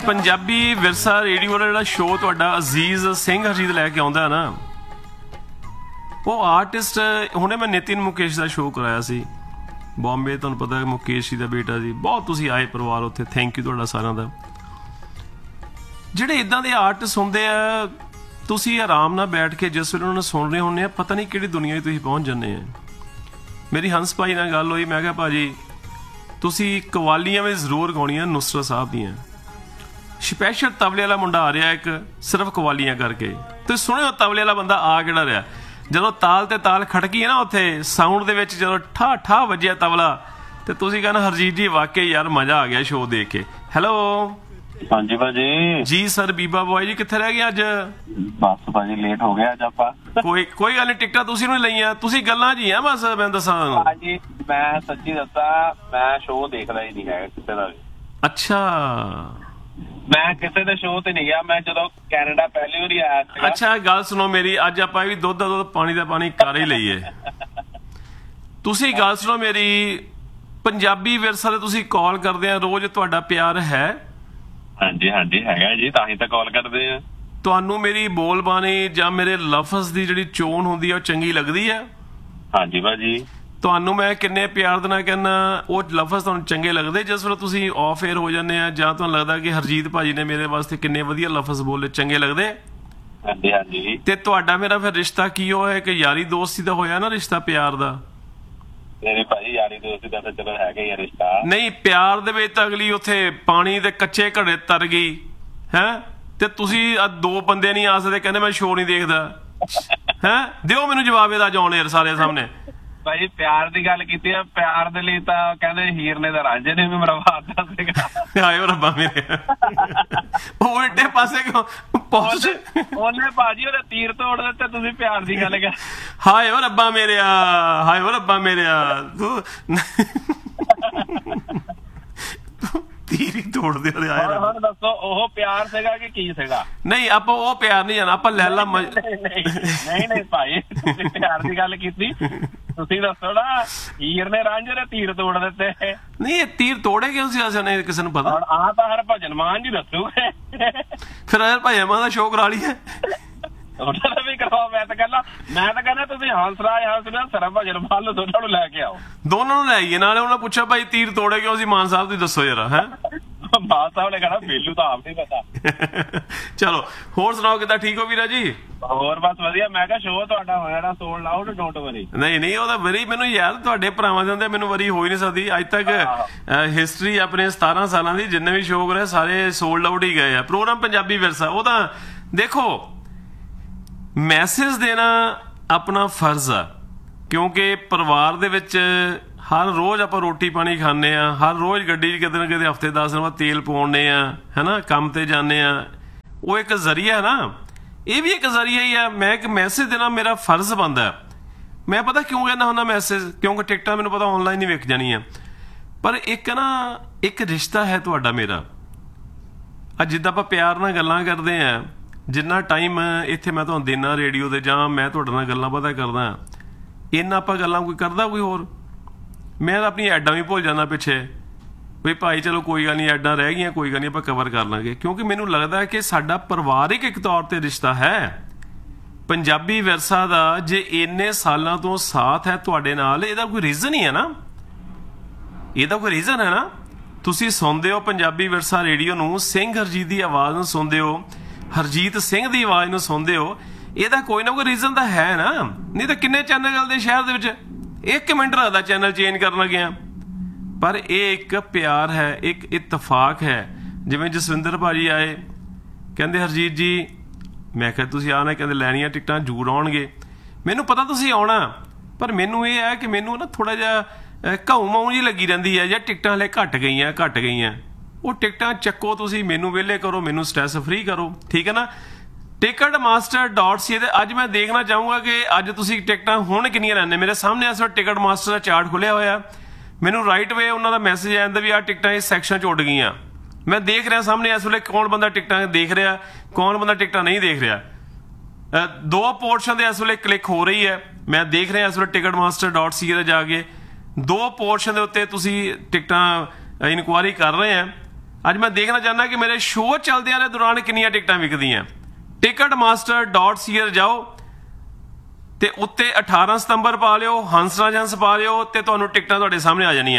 ਪੰਜਾਬੀ ਵਿਰਸਾ ਰੇਡੀਓ ਵਾਲਾ ਜਿਹੜਾ ਸ਼ੋਅ ਤੁਹਾਡਾ ਅਜ਼ੀਜ਼ ਸਿੰਘ ਹਰਜੀਤ ਲੈ ਕੇ ਆਉਂਦਾ ਨਾ, ਉਹ ਆਰਟਿਸਟ ਹੁਣੇ ਮੈਂ ਨਿਤਿਨ ਮੁਕੇਸ਼ ਦਾ ਸ਼ੋਅ ਕਰਾਇਆ ਸੀ ਬੰਬੇ। ਤੁਹਾਨੂੰ ਪਤਾ ਮੁਕੇਸ਼ ਜੀ ਦਾ ਬੇਟਾ ਜੀ, ਬਹੁਤ ਤੁਸੀਂ ਆਏ ਪਰਿਵਾਰ ਉੱਥੇ, ਥੈਂਕ ਯੂ ਤੁਹਾਡਾ ਸਾਰਿਆਂ ਦਾ। ਜਿਹੜੇ ਇੱਦਾਂ ਦੇ ਆਰਟਿਸਟ ਹੁੰਦੇ ਆ, ਤੁਸੀਂ ਆਰਾਮ ਨਾਲ ਬੈਠ ਕੇ ਜਿਸ ਵੇਲੇ ਉਹਨਾਂ ਨੂੰ ਸੁਣ ਰਹੇ ਹੁੰਦੇ ਆ, ਪਤਾ ਨਹੀਂ ਕਿਹੜੀ ਦੁਨੀਆ 'ਚ ਤੁਸੀਂ ਪਹੁੰਚ ਜਾਂਦੇ ਆ। ਮੇਰੀ ਹੰਸ ਭਾਈ ਨਾਲ ਗੱਲ ਹੋਈ, ਮੈਂ ਕਿਹਾ ਭਾਜੀ ਤੁਸੀਂ ਕਵਾਲੀਆਂ ਵੀ ਜ਼ਰੂਰ ਗਾਉਣੀਆਂ ਨੁਸਰਤ ਸਾਹਿਬ ਦੀਆਂ। ਸਪੈਸ਼ਲ ਤਬਲੇ ਵਾਲਾ ਮੁੰਡਾ ਆ ਰਿਹਾ ਇੱਕ, ਸਿਰਫ ਕਵਾਲੀਆਂ ਕਰਕੇ। ਤੁਸੀਂ ਸੁਣਿਓ ਤਬਲੇ ਵਾਲਾ ਬੰਦਾ ਆ ਕਿਹੜਾ ਰਿਹਾ। ਜਦੋਂ ਤਾਲ ਤੇ ਤਾਲ ਖੜਕੀ ਹੈ ਨਾ ਉੱਥੇ ਸਾਊਂਡ ਦੇ ਵਿੱਚ, ਜਦੋਂ ਠਾ ਠਾ ਵੱਜਿਆ ਤਬਲਾ, ਤੇ ਤੁਸੀਂ ਕਹਿੰਦਾ ਹਰਜੀਤ ਜੀ ਵਾਕਈ ਯਾਰ ਮਜ਼ਾ ਆ ਗਿਆ ਸ਼ੋਅ ਦੇਖ ਕੇ। ਹੈਲੋ ਹਾਂਜੀ ਭਾਜੀ। ਜੀ ਸਰ, ਬੀਬਾ ਬੋਏ ਜੀ ਕਿੱਥੇ ਰਹਿ ਗਏ ਅੱਜ? ਬਸ ਭਾਜੀ ਲੇਟ ਹੋ ਗਿਆ ਅੱਜ ਆਪਾਂ। ਕੋਈ ਗੱਲ ਨਹੀਂ, ਟਿਕਟਾਂ ਤੁਸੀਂ ਨੂੰ ਲਈਆਂ, ਤੁਸੀਂ ਗੱਲਾਂ ਜੀ ਆ ਬਸ। ਮੈਂ ਦੱਸਾਂ ਭਾਜੀ, ਮੈਂ ਸੱਚੀ ਦੱਸਾਂ, ਮੈਂ ਸ਼ੋਅ ਦੇਖਦਾ ਹੀ ਨਹੀਂ ਹੈ ਕਿਸੇ ਦਾ ਵੀ। ਅੱਛਾ, ਮੈਂ ਕਿਸੇ ਦੇ ਸ਼ੋਅ ਤੇ ਨਹੀਂ ਗਿਆ। ਮੈਂ ਜਦੋਂ ਕੈਨੇਡਾ ਪਹਿਲੀ ਵਾਰੀ ਆਇਆ ਸੀ। ਅੱਛਾ ਗੱਲ ਸੁਣੋ ਮੇਰੀ, ਅੱਜ ਆਪਾਂ ਵੀ ਦੁੱਧ ਦਾ ਦੁੱਧ ਪਾਣੀ ਦਾ ਪਾਣੀ ਕਰ ਹੀ ਲਈਏ। ਤੁਸੀਂ ਗੱਲ ਸੁਣੋ ਮੇਰੀ, ਪੰਜਾਬੀ ਵਿਰਸਾ ਤੇ ਤੁਸੀਂ ਕਾਲ ਕਰਦੇ ਆ ਰੋਜ਼, ਤੁਹਾਡਾ ਪਿਆਰ ਹੈ? ਹਾਂਜੀ ਹਾਂਜੀ ਹੈਗਾ ਜੀ, ਤਾਂ ਹੀ ਤਾਂ ਕਾਲ ਕਰਦੇ ਆ। ਤੁਹਾਨੂੰ ਮੇਰੀ ਬੋਲ ਬਾਣੀ ਜਾਂ ਮੇਰੇ ਲਫ਼ਜ਼ ਦੀ ਜਿਹੜੀ ਚੋਣ ਹੁੰਦੀ ਆ ਉਹ ਚੰਗੀ ਲੱਗਦੀ ਹੈ? ਹਾਂਜੀ ਭਾਜੀ। ਤੁਹਾਨੂੰ ਮੈਂ ਕਿੰਨੇ ਪਿਆਰ ਦੇ ਨਾਲ ਕਹਿੰਦਾ, ਉਹ ਲਫ਼ਜ਼ ਤੁਹਾਨੂੰ ਚੰਗੇ ਲੱਗਦੇ ਜਿਸ ਵੇਲੇ ਤੁਸੀਂ ਆਫ 에ਅਰ ਹੋ ਜਾਂਦੇ ਆ, ਜਾਂ ਤੁਹਾਨੂੰ ਲੱਗਦਾ ਕਿ ਹਰਜੀਤ ਭਾਜੀ ਨੇ ਮੇਰੇ ਵਾਸਤੇ ਕਿੰਨੇ ਵਧੀਆ ਲਫ਼ਜ਼ ਬੋਲੇ, ਚੰਗੇ ਲੱਗਦੇ? ਹਾਂਜੀ ਹਾਂਜੀ। ਤੇ ਤੁਹਾਡਾ ਮੇਰਾ ਫਿਰ ਰਿਸ਼ਤਾ ਕੀ ਹੋਇਆ? ਕਿ ਯਾਰੀ ਦੋਸਤੀ ਦਾ ਹੋਇਆ ਨਾ ਰਿਸ਼ਤਾ, ਪਿਆਰ ਦਾ? ਮੇਰੇ ਭਾਜੀ ਯਾਰੀ ਦੋਸਤੀ ਦਾ ਤਾਂ ਚਲੋ ਹੈਗਾ ਹੀ ਰਿਸ਼ਤਾ। ਨਹੀਂ, ਪਿਆਰ ਦੇ ਵਿੱਚ ਤਾਂ ਅਗਲੀ ਉੱਥੇ ਪਾਣੀ ਦੇ ਕੱਚੇ ਘੜੇ ਤਰ ਗਈ ਹੈ, ਤੇ ਤੁਸੀਂ ਦੋ ਬੰਦੇ ਨਹੀਂ ਆ ਸਕਦੇ, ਕਹਿੰਦੇ ਮੈਂ ਸ਼ੋਅ ਨਹੀਂ ਦੇਖਦਾ ਹੈ। ਦਿਓ ਮੈਨੂੰ ਜਵਾਬ ਇਹਦਾ ਜੌਨ ਯਾਰ ਸਾਰੇ ਸਾਹਮਣੇ। ਭਾਜੀ ਪਿਆਰ ਦੀ ਗੱਲ ਕੀਤੀ ਆ, ਪਿਆਰ ਦੇ ਲਈ ਤਾਂ ਕਹਿੰਦੇ ਹੀਰ ਨੇ ਤਾਂ ਰਾਂਝੇ ਨੇ ਵੀ ਮਰਵਾਤਾ ਸੀਗਾ। ਹਾਏ ਓ ਰੱਬਾ ਮੇਰੇ, ਉਲਟੇ ਪਾਸੇ ਕਿਉਂ ਪਹੁੰਚ? ਉਹਨੇ ਭਾਜੀ ਉਹਦੇ ਤੀਰ ਤੋੜ ਦਿੱਤੇ, ਤੁਸੀਂ ਪਿਆਰ ਦੀ ਗੱਲ ਕਰ। ਹਾਏ ਓ ਰੱਬਾ ਮੇਰਿਆ, ਹਾਏ ਓ ਰੱਬਾ ਮੇਰਿਆ, ਤੂੰ ਤੀਰ ਹੀ ਤੋੜ ਦੇ। ਹੁਣ ਦੱਸੋ ਉਹ ਪਿਆਰ ਸੀਗਾ ਕਿ ਕੀ ਸੀਗਾ? ਨਹੀਂ, ਆਪਾਂ ਉਹ ਪਿਆਰ ਨਹੀਂ ਜਾਣਾ, ਆਪਾਂ ਲੈਲਾ ਨਹੀਂ ਭਾਈ, ਤੁਸੀਂ ਪਿਆਰ ਦੀ ਗੱਲ ਕੀਤੀ, ਤੁਸੀਂ ਦੱਸੋ ਨਾ। ਹੀਰ ਨੇ ਰਾਂਝੇ ਦੇ ਤੀਰ ਤੋੜ ਦਿੱਤੇ। ਨਹੀਂ, ਇਹ ਤੀਰ ਤੋੜੇ ਕਿਉਂ ਸੀ? ਅਸਲ ਕਿਸੇ ਨੂੰ ਪਤਾ? ਆ ਤਾਂ ਹਰਭਜਨ ਮਾਨ ਜੀ ਦੱਸੂਗੇ। ਫਿਰ ਹਰਭਜਨ ਮਾਨ ਦਾ ਸ਼ੋਅ ਕਰਾ ਲਈਏ। ਉਹਨਾਂ ਦਾ ਵੀ ਕਰਵਾਓ। ਮੈਂ ਤਾਂ ਕਹਿੰਦਾ ਤੁਸੀਂ ਹੰਸਰਾਜ ਹਰਭਜਨ ਮਾਨ ਨੂੰ ਦੋਨਾਂ ਨੂੰ ਲੈ ਕੇ ਆਓ। ਦੋਨਾਂ ਨੂੰ ਲੈ ਆਈਏ, ਨਾਲੇ ਉਹਨਾਂ ਪੁੱਛਿਆ ਭਾਈ ਤੀਰ ਤੋੜੇ ਕਿਉਂ ਸੀ ਮਾਨ ਸਾਹਿਬ, ਤੁਸੀਂ ਦੱਸੋ ਜਰਾ। ਹੈ ਮਾਨ ਸਾਹਿਬ ਨੇ ਕਹਿਣਾ ਮੈਨੂੰ ਤਾਂ ਆਪ ਨਹੀਂ ਪਤਾ। ਚਲੋ ਹੋਰ ਸੁਣਾਓ, ਕਿੱਦਾਂ? ਠੀਕ ਹੋ ਵੀਰਾ ਜੀ? ਹੋਰ ਬਸ ਵਧੀਆ। ਮੈਂ ਕਿਹਾ ਸ਼ੋਅ ਤੁਹਾਡਾ ਹੋਇਆ ਨਾ, ਸੋਲਡ ਆਊਟ, ਡੋਂਟ ਵਰੀ। ਨਹੀਂ, ਉਹਦਾ ਵਰੀ ਮੈਨੂੰ ਯਾਦ, ਤੁਹਾਡੇ ਭਰਾਵਾਂ ਦੇ ਹੁੰਦੇ ਮੈਨੂੰ ਵਰੀ ਹੋ ਹੀ ਨਹੀਂ ਸਕਦੀ ਅੱਜ ਤੱਕ। ਹਿਸਟਰੀ ਆਪਣੇ 17 ਸਾਲਾਂ ਦੀ ਜਿੰਨੇ ਵੀ ਸ਼ੋਅ ਕਰੇ ਸਾਰੇ ਸੋਲਡ ਆਊਟ ਹੀ ਗਏ ਆ। ਪ੍ਰੋਗਰਾਮ ਪੰਜਾਬੀ ਵਿਰਸਾ, ਉਹ ਤਾਂ ਦੇਖੋ ਮੈਸੇਜ ਦੇਣਾ ਆਪਣਾ ਫਰਜ਼ ਆ, ਕਿਉਂਕਿ ਪਰਿਵਾਰ ਦੇ ਵਿੱਚ ਹਰ ਰੋਜ਼ ਆਪਾਂ ਰੋਟੀ ਪਾਣੀ ਖਾਂਦੇ ਆ, ਹਰ ਰੋਜ਼ ਗੱਡੀ 'ਚ ਕਿਤੇ ਨਾ ਕਿਤੇ ਹਫ਼ਤੇ 10 ਦਿਨ ਬਾਅਦ ਤੇਲ ਪਵਾਉਂਦੇ ਆ, ਹੈ ਨਾ, ਕੰਮ ਤੇ ਜਾਂਦੇ ਆ। ਉਹ ਇੱਕ ਜ਼ਰੀਆ ਨਾ, ਇਹ ਵੀ ਇੱਕ ਜ਼ਰੀਆ ਹੀ ਆ। ਮੈਂ ਇੱਕ ਮੈਸੇਜ ਦੇਣਾ ਮੇਰਾ ਫਰਜ਼ ਬਣਦਾ। ਮੈਂ ਪਤਾ ਕਿਉਂ ਕਹਿੰਦਾ ਹੁੰਦਾ ਮੈਸੇਜ, ਕਿਉਂਕਿ ਟਿਕਟਾਂ ਮੈਨੂੰ ਪਤਾ ਆਨਲਾਈਨ ਹੀ ਵਿਕ ਜਾਣੀਆਂ। ਪਰ ਇੱਕ ਰਿਸ਼ਤਾ ਹੈ ਤੁਹਾਡਾ ਮੇਰਾ। ਅੱਜ ਜਿੱਦਾਂ ਆਪਾਂ ਪਿਆਰ ਨਾਲ ਗੱਲਾਂ ਕਰਦੇ ਆ, ਜਿੰਨਾ ਟਾਈਮ ਇੱਥੇ ਮੈਂ ਤੁਹਾਨੂੰ ਦੇਣਾ ਰੇਡੀਓ 'ਤੇ, ਜਾਂ ਮੈਂ ਤੁਹਾਡੇ ਨਾਲ ਗੱਲਾਂ ਪਤਾ ਕਰਦਾ, ਇੰਨਾ ਆਪਾਂ ਗੱਲਾਂ ਕੋਈ ਕਰਦਾ ਕੋਈ ਹੋਰ? ਮੈਂ ਤਾਂ ਆਪਣੀ ਐਡਾਂ ਵੀ ਭੁੱਲ ਜਾਂਦਾ ਪਿੱਛੇ, ਵੀ ਭਾਈ ਚਲੋ ਕੋਈ ਗੱਲ ਨਹੀਂ, ਐਡਾਂ ਰਹਿ ਗਈਆਂ, ਕੋਈ ਗੱਲ ਨਹੀਂ ਆਪਾਂ ਕਵਰ ਕਰ ਲਾਂਗੇ। ਕਿਉਂਕਿ ਮੈਨੂੰ ਲੱਗਦਾ ਕਿ ਸਾਡਾ ਪਰਿਵਾਰਿਕ ਇੱਕ ਤੌਰ 'ਤੇ ਰਿਸ਼ਤਾ ਹੈ ਪੰਜਾਬੀ ਵਿਰਸਾ ਦਾ। ਜੇ ਇੰਨੇ ਸਾਲਾਂ ਤੋਂ ਸਾਥ ਹੈ ਤੁਹਾਡੇ ਨਾਲ, ਇਹਦਾ ਕੋਈ ਰੀਜ਼ਨ ਹੀ ਹੈ ਨਾ, ਇਹਦਾ ਕੋਈ ਰੀਜ਼ਨ ਹੈ ਨਾ। ਤੁਸੀਂ ਸੁਣਦੇ ਹੋ ਪੰਜਾਬੀ ਵਿਰਸਾ ਰੇਡੀਓ ਨੂੰ, ਸਿੰਘ ਹਰਜੀਤ ਦੀ ਆਵਾਜ਼ ਨੂੰ ਸੁਣਦੇ ਹੋ, ਹਰਜੀਤ ਸਿੰਘ ਦੀ ਆਵਾਜ਼ ਨੂੰ ਸੁਣਦੇ ਹੋ, ਇਹਦਾ ਕੋਈ ਨਾ ਕੋਈ ਰੀਜ਼ਨ ਤਾਂ ਹੈ ਨਾ। ਨਹੀਂ ਤਾਂ ਕਿੰਨੇ ਚੈਨਲ ਚੱਲਦੇ ਸ਼ਹਿਰ ਦੇ ਵਿੱਚ, 1 ਮਿੰਟ ਲੱਗਦਾ ਚੈਨਲ ਚੇਂਜ ਕਰਨ ਲੱਗਿਆ। ਪਰ ਇਹ ਇੱਕ ਪਿਆਰ ਹੈ, ਇੱਕ ਇਤਫਾਕ ਹੈ। ਜਿਵੇਂ ਜਸਵਿੰਦਰ ਭਾਜੀ ਆਏ, ਕਹਿੰਦੇ ਹਰਜੀਤ ਜੀ, ਮੈਂ ਕਿਹਾ ਤੁਸੀਂ ਆਉਣਾ, ਕਹਿੰਦੇ ਲੈਣੀਆਂ ਟਿਕਟਾਂ ਜ਼ਰੂਰ ਆਉਣਗੇ। ਮੈਨੂੰ ਪਤਾ ਤੁਸੀਂ ਆਉਣਾ, ਪਰ ਮੈਨੂੰ ਇਹ ਹੈ ਕਿ ਮੈਨੂੰ ਨਾ ਥੋੜਾ ਜਿਹਾ ਘਾਉ ਮਾਊ ਜਿਹੀ ਲੱਗੀ ਰਹਿੰਦੀ ਹੈ, ਜਾਂ ਟਿਕਟਾਂ ਹਲੇ ਘੱਟ ਗਈਆਂ। ਉਹ ਟਿਕਟਾਂ ਚੱਕੋ, ਤੁਸੀਂ ਮੈਨੂੰ ਵਿਹਲੇ ਕਰੋ, ਮੈਨੂੰ ਸਟ੍ਰੈਸ ਫ੍ਰੀ ਕਰੋ, ਠੀਕ ਹੈ ਨਾ। ticketmaster.ca ਤੇ ਅੱਜ ਮੈਂ ਦੇਖਣਾ ਚਾਹੂੰਗਾ ਕਿ ਅੱਜ ਤੁਸੀਂ ਟਿਕਟਾਂ ਹੁਣ ਕਿੰਨੀਆਂ ਲੈਣੇ। ਮੇਰੇ ਸਾਹਮਣੇ ਇਸ ਵਾਰ ਟਿਕਟ ਮਾਸਟਰ ਦਾ ਚਾਰਟ ਖੁੱਲਿਆ ਹੋਇਆ, ਮੈਨੂੰ ਰਾਈਟ ਵੇ ਉਹਨਾਂ ਦਾ ਮੈਸੇਜ ਆ ਜਾਂਦਾ ਵੀ ਆਹ ਟਿਕਟਾਂ ਇਸ ਸੈਕਸ਼ਨ 'ਚ ਉੱਡ ਗਈਆਂ। ਮੈਂ ਦੇਖ ਰਿਹਾ ਸਾਹਮਣੇ ਇਸ ਵੇਲੇ ਕੌਣ ਬੰਦਾ ਟਿਕਟਾਂ ਦੇਖ ਰਿਹਾ, ਕੌਣ ਬੰਦਾ ਟਿਕਟਾਂ ਨਹੀਂ ਦੇਖ ਰਿਹਾ। 2 ਪੋਰਸ਼ਨ ਦੇ ਇਸ ਵੇਲੇ ਕਲਿੱਕ ਹੋ ਰਹੀ ਹੈ, ਮੈਂ ਦੇਖ ਰਿਹਾ ਇਸ ਵੇਲੇ ticketmaster.ca ਤੇ ਜਾ ਕੇ 2 ਪੋਰਸ਼ਨ ਦੇ ਉੱਤੇ ਤੁਸੀਂ ਟਿਕਟਾਂ ਇਨਕੁਆਇਰੀ ਕਰ ਰਹੇ ਆ। ਅੱਜ ਮੈਂ ਦੇਖਣਾ ਚਾਹੁੰਦਾ ਕਿ ਮੇਰੇ ਸ਼ੋਅ ਚੱਲਦਿਆਂ ਦੇ ਦੌਰਾਨ ਕਿੰਨੀਆਂ ਟਿਕਟਾਂ ਵਿਕਦੀਆਂ। ticketmaster.ca ਜਾਓ ਤੇ ਉੱਤੇ 18 ਸਤੰਬਰ ਪਾ ਲਿਓ, ਹੰਸਰਾਜ ਹੰਸ ਪਾ ਲਿਓ ਤੇ ਤੁਹਾਨੂੰ ਟਿਕਟਾਂ ਤੁਹਾਡੇ ਸਾਹਮਣੇ ਆ ਜਾਣੀਆਂ।